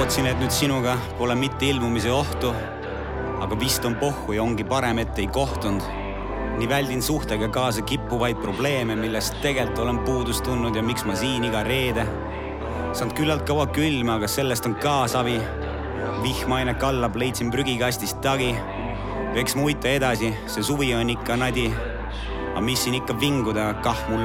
Lootsin, et nüüd sinuga pole mitte ilmumise ohtu, aga vist on pohhu ja ongi parem, et ei kohtunud. Nii väldin suhtega kaasa kippuvaid probleeme, millest tegelt olen puudust tundnud ja miks ma siin iga reede. Saanud küllalt kaua külma, aga sellest on ka savi. Vihmaine kallab, leidsin prügikastist tagi. Eks muita edasi, see suvi on ikka nadi. Aga mis siin ikka vinguda, kah mul